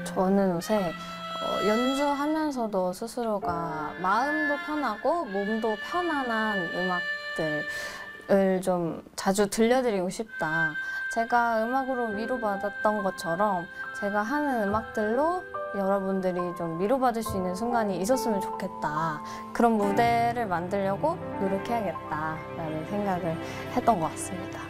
저는 요새 연주하면서도 스스로가 마음도 편하고 몸도 편안한 음악들을 좀 자주 들려드리고 싶다. 제가 음악으로 위로받았던 것처럼 제가 하는 음악들로 여러분들이 좀 위로받을 수 있는 순간이 있었으면 좋겠다. 그런 무대를 만들려고 노력해야겠다라는 생각을 했던 것 같습니다.